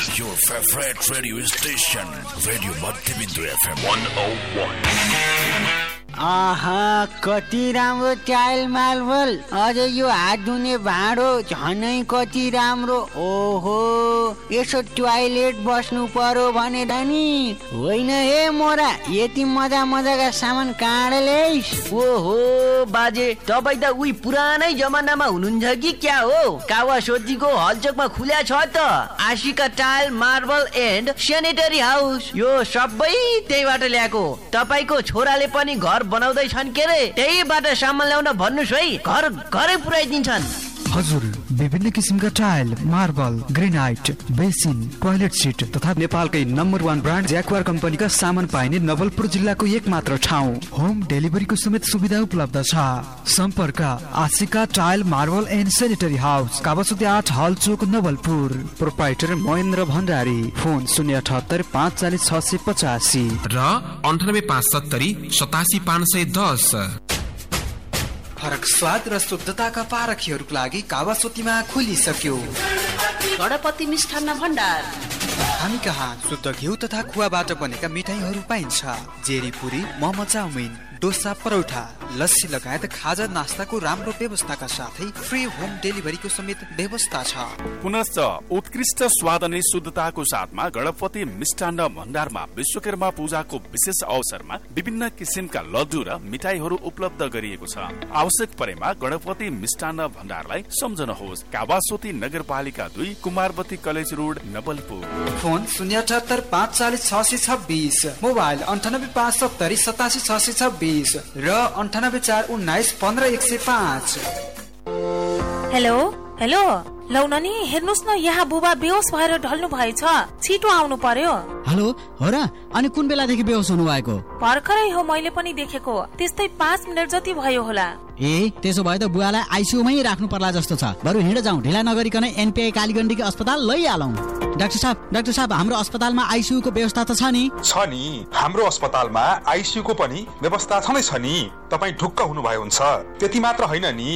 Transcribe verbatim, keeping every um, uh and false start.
Your favorite radio station, Radio Madhyabindo F M one oh one. आहा कति राम्रो tile marble अझ यो हात धुने भाँडो झनै कति राम्रो। ओहो यसो टोयलेट बस्नु पर्यो भने नि होइन हे मोरा यति मजा मजाका सामान कहाँ ल्याइस्? ओहो बाजे तपाईँ त उही पुरानै जमानामा हुनुहुन्छ कि क्या हो? कावासोतीको हलचोकमा खुल्या छ त Ashika tile marble and sanitary house. यो सबै त्यहीबाट ल्याएको। तपाईँको छोराले पनि घर बनाउँदैछन् के रे, त्यहीबाट सामान ल्याउन भन्नुस् है, घर घरै पुर्याइदिन्छन्। हजुर विभिन्न किसिमका tile marble granite basin toilet seat तथा नेपालकै नम्बर वान ब्रान्ड ज्याक्वार कम्पनीका सामान पाइने नवलपुर जिल्लाको एक मात्र ठाउँ। होम डेलिभरीको समेत सुविधा उपलब्ध छ। सम्पर्क Ashika tile marble and sanitary house, Kawasoti आठ हल चोक नवलपुर। प्रोप्राइटर महेन्द्र भण्डारी। फोन शून्य अठहत्तर पाँच चालिस छ सय पचासी र अन्ठानब्बे पाँच सत्तरी सतासी पाँच सय दस। फरक स्वाद र शुद्धताका पारखीहरूको लागि कावासोतीमा खुलिसक्यो गणपति मिष्ठान्न भण्डार। हामी कहाँ शुद्ध घिउ तथा खुवाबाट बनेका मिठाईहरू पाइन्छ। जेरी पुरी, मोमो चाउमिन, डोसा परौठा, लस्सी लगायत खाजा नास्ताको राम्रो व्यवस्थाका साथै फ्री होम डेलिभरीको समेत व्यवस्था छ। पुनश्च उत्कृष्ट स्वाद अनि शुद्धताको साथमा गणपति मिष्ठान्न भण्डारमा विश्वकर्मा पूजाको विशेष अवसरमा विभिन्न किसिमका लड्डु र मिठाईहरू उपलब्ध गरिएको छ। आवश्यक परेमा गणपति मिष्ठान्न भण्डारलाई सम्झनुहोस्। कावासोती नगरपालिका दुई, कुमारवती कलेज रोड, नवलपुर। फोन शून्य अठहत्तर पाँच चालिस छ सय छब्बिस, मोबाइल अन्ठानब्बे पाँच सत्तरी सतासी छ सय छब्बिस र अन्ठानब्बे चार उन्नाइस पन्ध्र एक सय पाँच। हेलो हेलो लौ नानी हेर्नुस् न, यहाँ बुबा बेहोस भएर ढल्नु भएछ, छिटो आउनु पर्यो। हेलो हो र, अनि कुन बेलादेखि बेहोस हुनु भएको? भर्खरै हो, मैले पनि देखेको। त्यस्तै पाँच मिनट जति भयो होला। ए त्यसो भए त बुवालाई आइसियुमै राख्नु पर्ला जस्तो छ। बरु हिँड जाउँ, ढिला नगरिकन एनपीआई कालीगण्डकी अस्पताल लैहालौँ। डाक्टर साहब डाक्टर साहब हाम्रो अस्पतालमा आइसियू को व्यवस्था त छ नि? छ नि, हाम्रो अस्पतालमा आइसियू को पनि व्यवस्था छँदै छ नि। तपाईँ ढुक्क हुनु भयो हुन्छ। त्यति मात्र होइन नि,